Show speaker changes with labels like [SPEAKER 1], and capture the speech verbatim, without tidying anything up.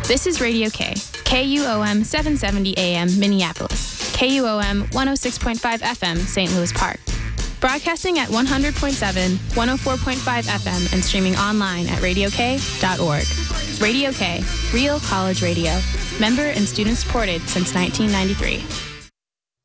[SPEAKER 1] This is Radio K, K U O M seven seventy A M Minneapolis, K U O M one oh six point five F M Saint Louis Park. Broadcasting at one hundred point seven, one oh four point five F M and streaming online at radio k dot org. Radio K, real college radio. Member and student supported since nineteen ninety-three.